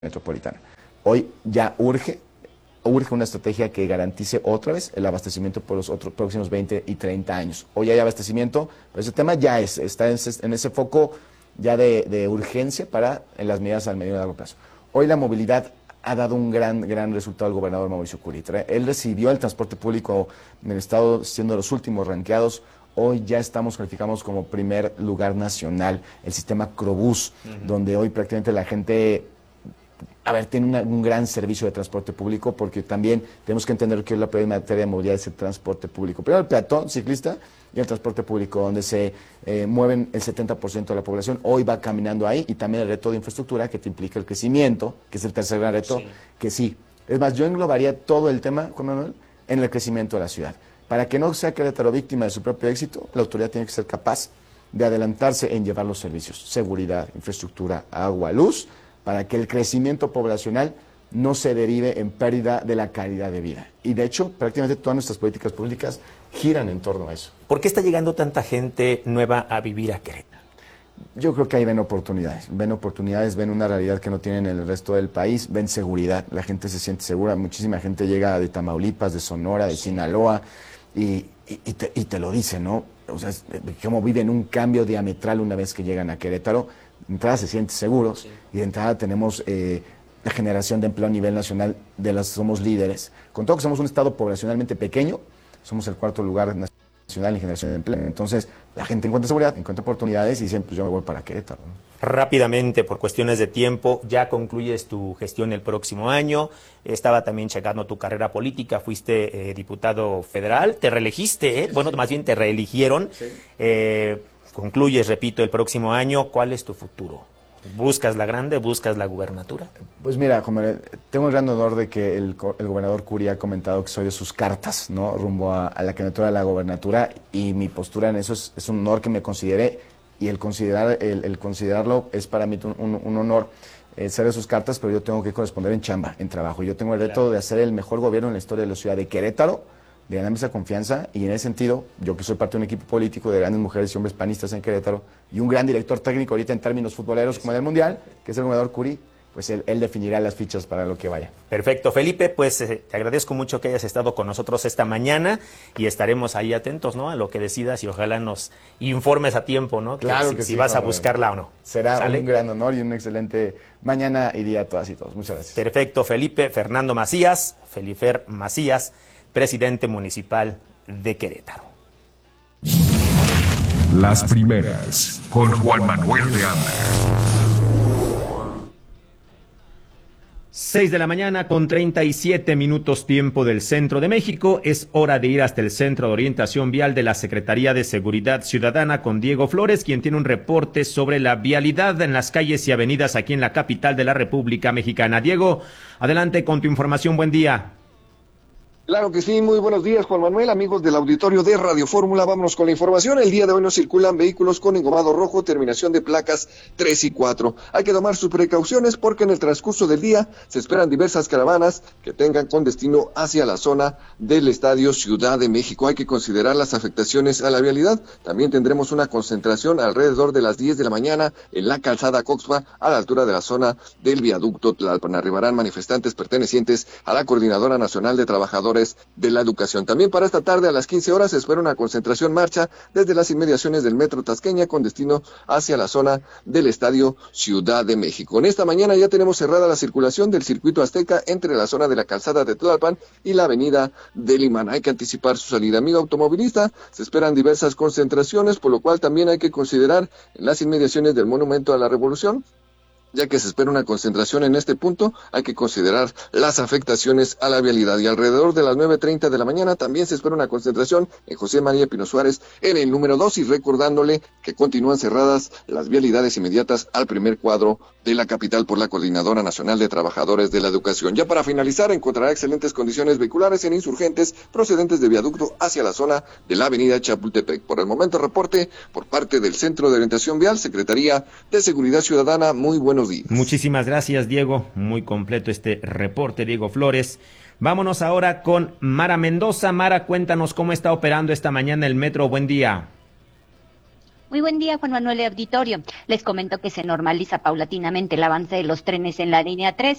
metropolitana. Hoy ya urge una estrategia que garantice otra vez el abastecimiento por los otros próximos 20 y 30 años. Hoy hay abastecimiento, pero ese tema ya está en ese foco ya de urgencia para en las medidas al medio y largo plazo. Hoy la movilidad ha dado un gran resultado al gobernador Mauricio Curi. Él recibió el transporte público en el estado siendo los últimos ranqueados. Hoy ya calificamos como primer lugar nacional el sistema Crobús, donde hoy prácticamente la gente, tiene un gran servicio de transporte público, porque también tenemos que entender que la prioridad en materia de movilidad es el transporte público. Primero el peatón, ciclista y el transporte público, donde se mueven el 70% de la población. Hoy va caminando ahí, y también el reto de infraestructura que te implica el crecimiento, que es el tercer gran reto, sí. Que sí. Es más, yo englobaría todo el tema, Juan Manuel, en el crecimiento de la ciudad. Para que no sea Querétaro víctima de su propio éxito, la autoridad tiene que ser capaz de adelantarse en llevar los servicios, seguridad, infraestructura, agua, luz, para que el crecimiento poblacional no se derive en pérdida de la calidad de vida. Y de hecho, prácticamente todas nuestras políticas públicas giran en torno a eso. ¿Por qué está llegando tanta gente nueva a vivir a Querétaro? Yo creo que ahí ven oportunidades, ven una realidad que no tienen en el resto del país, ven seguridad, la gente se siente segura, muchísima gente llega de Tamaulipas, de Sonora, de Sinaloa, y te lo dicen, ¿no? O sea, cómo viven un cambio diametral una vez que llegan a Querétaro. De entrada se sienten seguros, sí. Y de entrada tenemos la generación de empleo a nivel nacional, somos líderes. Con todo que somos un estado poblacionalmente pequeño, somos el cuarto lugar nacional en generación de empleo. Entonces, la gente encuentra seguridad, encuentra oportunidades y dicen, pues yo me voy para Querétaro, ¿no? Rápidamente, por cuestiones de tiempo, ya concluyes tu gestión el próximo año. Estaba también checando tu carrera política, fuiste diputado federal, te reelegiste, Sí. Bueno, más bien te reeligieron. Sí. Concluyes, repito, el próximo año. ¿Cuál es tu futuro? ¿Buscas la grande? ¿Buscas la gubernatura? Pues mira, tengo el gran honor de que el gobernador Curi ha comentado que soy de sus cartas, ¿no? Rumbo a la candidatura de la gubernatura, y mi postura en eso es un honor que me considere, y el considerarlo es para mí un honor ser de sus cartas, pero yo tengo que corresponder en chamba, en trabajo. Yo tengo el reto de hacer el mejor gobierno en la historia de la ciudad de Querétaro, de ganarme esa confianza, y en ese sentido, yo que soy parte de un equipo político de grandes mujeres y hombres panistas en Querétaro, y un gran director técnico ahorita en términos futboleros como en el Mundial, que es el gobernador Curi, pues él definirá las fichas para lo que vaya. Perfecto, Felipe, pues te agradezco mucho que hayas estado con nosotros esta mañana, y estaremos ahí atentos, ¿no?, a lo que decidas, y ojalá nos informes a tiempo, ¿no? Claro que si sí, vas a buscarla o no. Será un gran honor y un excelente mañana y día a todas y todos. Muchas gracias. Perfecto, Felipe. Fernando Macías, Felifer Macías, presidente municipal de Querétaro. Las primeras, con Juan Manuel de Anda. 6 de la mañana con 37 minutos tiempo del centro de México. Es hora de ir hasta el Centro de Orientación Vial de la Secretaría de Seguridad Ciudadana con Diego Flores, quien tiene un reporte sobre la vialidad en las calles y avenidas aquí en la capital de la República Mexicana. Diego, adelante con tu información. Buen día. Claro que sí, muy buenos días, Juan Manuel, amigos del auditorio de Radio Fórmula. Vámonos con la información. El día de hoy no circulan vehículos con engomado rojo, terminación de placas 3 y 4. Hay que tomar sus precauciones porque en el transcurso del día se esperan diversas caravanas que tengan con destino hacia la zona del Estadio Ciudad de México. Hay que considerar las afectaciones a la vialidad. También tendremos una concentración alrededor de las 10 de la mañana en la calzada Coxpa, a la altura de la zona del viaducto Tlalpan. Arribarán manifestantes pertenecientes a la Coordinadora Nacional de Trabajadores de la Educación. También para esta tarde a las 15 horas se espera una concentración marcha desde las inmediaciones del Metro Tasqueña con destino hacia la zona del Estadio Ciudad de México. En esta mañana ya tenemos cerrada la circulación del circuito Azteca entre la zona de la calzada de Tlalpan y la avenida de Limán. Hay que anticipar su salida. Amigo automovilista, se esperan diversas concentraciones, por lo cual también hay que considerar en las inmediaciones del Monumento a la Revolución, ya que se espera una concentración en este punto. Hay que considerar las afectaciones a la vialidad. Y alrededor de las 9:30 de la mañana también se espera una concentración en José María Pino Suárez en el número 2, y recordándole que continúan cerradas las vialidades inmediatas al primer cuadro de la capital por la Coordinadora Nacional de Trabajadores de la Educación. Ya para finalizar, encontrará excelentes condiciones vehiculares en Insurgentes procedentes de viaducto hacia la zona de la avenida Chapultepec. Por el momento, reporte por parte del Centro de Orientación Vial, Secretaría de Seguridad Ciudadana. Muy buenos días. Muchísimas gracias, Diego. Muy completo este reporte, Diego Flores. Vámonos ahora con Mara Mendoza. Mara, cuéntanos cómo está operando esta mañana el metro. Buen día. Muy buen día, Juan Manuel de Auditorio. Les comento que se normaliza paulatinamente el avance de los trenes en la línea 3.